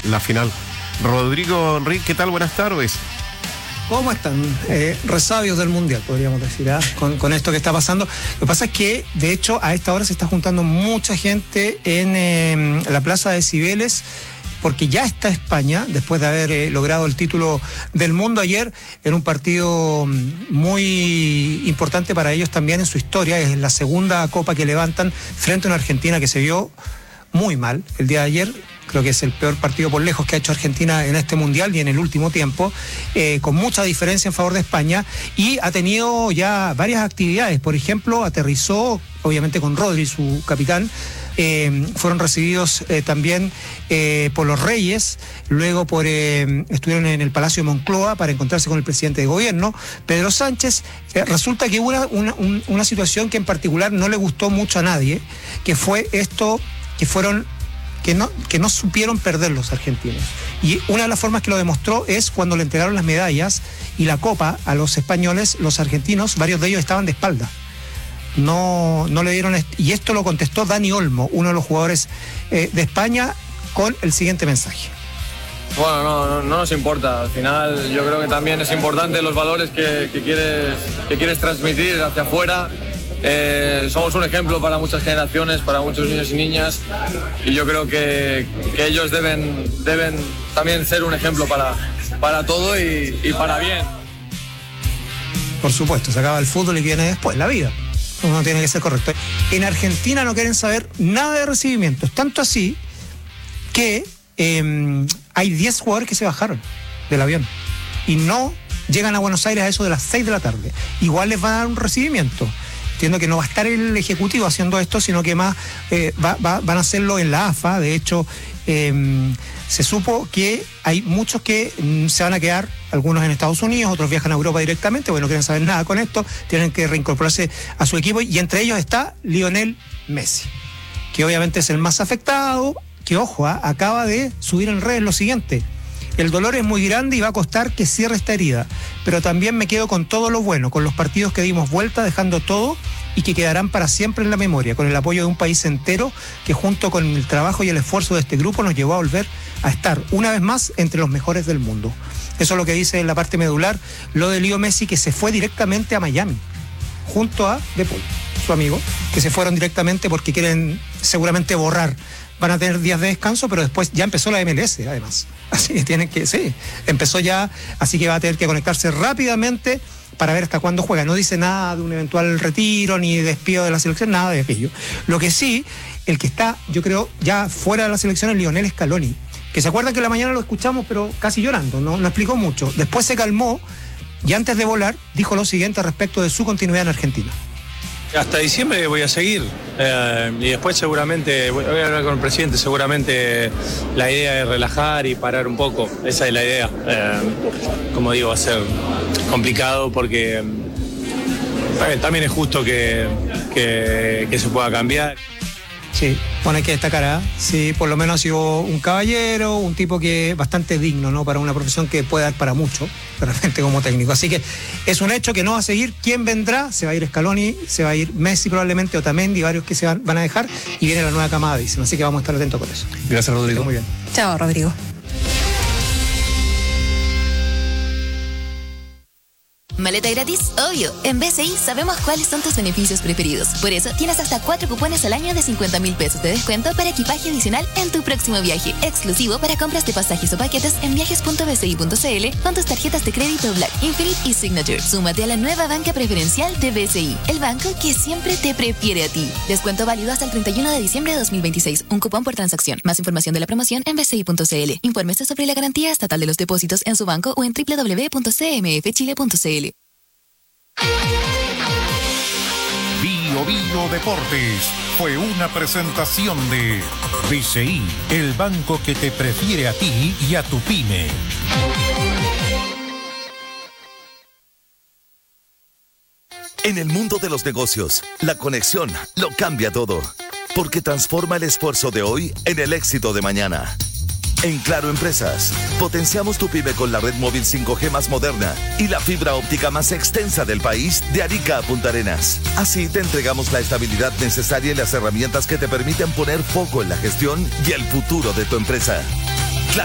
la final. Rodrigo Enrique, ¿qué tal? Buenas tardes. ¿Cómo están? Resabios del Mundial, podríamos decir, con esto que está pasando. Lo que pasa es que, de hecho, a esta hora se está juntando mucha gente en la Plaza de Cibeles, porque ya está España, después de haber logrado el título del mundo ayer, en un partido muy importante para ellos también en su historia. Es la segunda copa que levantan frente a una Argentina que se vio muy mal el día de ayer. Creo que es el peor partido por lejos que ha hecho Argentina en este Mundial y en el último tiempo, con mucha diferencia en favor de España, y ha tenido ya varias actividades. Por ejemplo, aterrizó, obviamente con Rodri, su capitán, fueron recibidos también por los Reyes, luego estuvieron en el Palacio de Moncloa para encontrarse con el presidente de gobierno, Pedro Sánchez. Resulta que hubo una situación que en particular no le gustó mucho a nadie, que fue esto, que no supieron perder los argentinos. Y una de las formas que lo demostró es cuando le entregaron las medallas y la copa a los españoles. Los argentinos, varios de ellos estaban de espalda. No le dieron... Y esto lo contestó Dani Olmo, uno de los jugadores de España, con el siguiente mensaje. Bueno, no nos importa. Al final yo creo que también es importante los valores que quieres transmitir hacia afuera. Somos un ejemplo para muchas generaciones, para muchos niños y niñas, y yo creo que ellos deben también ser un ejemplo para todo y para bien. Por supuesto, se acaba el fútbol y viene después la vida. Uno tiene que ser correcto. En Argentina no quieren saber nada de recibimientos, tanto así que hay 10 jugadores que se bajaron del avión y no llegan a Buenos Aires a eso de las 6 de la tarde. Igual les van a dar un recibimiento. Entiendo que no va a estar el Ejecutivo haciendo esto, sino que más van a hacerlo en la AFA. De hecho, se supo que hay muchos que se van a quedar, algunos en Estados Unidos, otros viajan a Europa directamente, porque no quieren saber nada con esto, tienen que reincorporarse a su equipo, y entre ellos está Lionel Messi, que obviamente es el más afectado, que ojo, acaba de subir en redes lo siguiente: el dolor es muy grande y va a costar que cierre esta herida, pero también me quedo con todo lo bueno, con los partidos que dimos vuelta, dejando todo y que quedarán para siempre en la memoria, con el apoyo de un país entero que, junto con el trabajo y el esfuerzo de este grupo, nos llevó a volver a estar una vez más entre los mejores del mundo. Eso es lo que dice en la parte medular lo de Leo Messi, que se fue directamente a Miami, junto a De Paul, su amigo, que se fueron directamente porque quieren seguramente borrar. Van a tener días de descanso, pero después ya empezó la MLS, además. Así que empezó ya, así que va a tener que conectarse rápidamente para ver hasta cuándo juega. No dice nada de un eventual retiro ni despido de la selección, nada de aquello. Lo que sí, el que está, yo creo, ya fuera de la selección es Lionel Scaloni, que se acuerdan que en la mañana lo escuchamos, pero casi llorando, no explicó mucho. Después se calmó y antes de volar dijo lo siguiente respecto de su continuidad en Argentina. Hasta diciembre voy a seguir y después seguramente voy a hablar con el presidente. Seguramente la idea es relajar y parar un poco, esa es la idea. Como digo, va a ser complicado porque también es justo que se pueda cambiar. Sí, bueno, hay que destacar, sí, por lo menos ha sido un caballero, un tipo que es bastante digno, ¿no? Para una profesión que puede dar para mucho, de repente como técnico. Así que es un hecho que no va a seguir. ¿Quién vendrá? Se va a ir Scaloni, se va a ir Messi probablemente, Otamendi, varios que se van a dejar, y viene la nueva camada, dicen. Así que vamos a estar atentos con eso. Gracias, Rodrigo. Muy bien. Chao, Rodrigo. ¿Maleta gratis? Obvio. En BCI sabemos cuáles son tus beneficios preferidos. Por eso tienes hasta 4 cupones al año de 50.000 pesos de descuento para equipaje adicional en tu próximo viaje. Exclusivo para compras de pasajes o paquetes en viajes.bci.cl con tus tarjetas de crédito Black, Infinite y Signature. Súmate a la nueva banca preferencial de BCI, el banco que siempre te prefiere a ti. Descuento válido hasta el 31 de diciembre de 2026. Un cupón por transacción. Más información de la promoción en bci.cl. Infórmese sobre la garantía estatal de los depósitos en su banco o en www.cmfchile.cl. Bio Deportes fue una presentación de BCI, el banco que te prefiere a ti y a tu pyme. En el mundo de los negocios, la conexión lo cambia todo, porque transforma el esfuerzo de hoy en el éxito de mañana. En Claro Empresas, potenciamos tu pyme con la red móvil 5G más moderna y la fibra óptica más extensa del país, de Arica a Punta Arenas. Así te entregamos la estabilidad necesaria y las herramientas que te permiten poner foco en la gestión y el futuro de tu empresa.